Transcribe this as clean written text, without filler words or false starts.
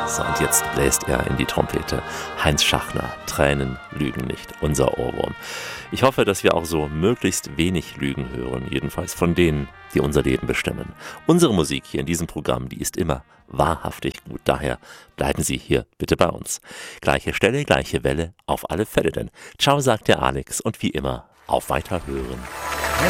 So, und jetzt bläst er in die Trompete. Heinz Schachner, Tränen lügen nicht, unser Ohrwurm. Ich hoffe, dass wir auch so möglichst wenig Lügen hören, jedenfalls von denen, die unser Leben bestimmen. Unsere Musik hier in diesem Programm, die ist immer wahrhaftig gut. Daher bleiben Sie hier bitte bei uns. Gleiche Stelle, gleiche Welle, auf alle Fälle denn. Ciao, sagt der Alex und wie immer, auf Weiterhören.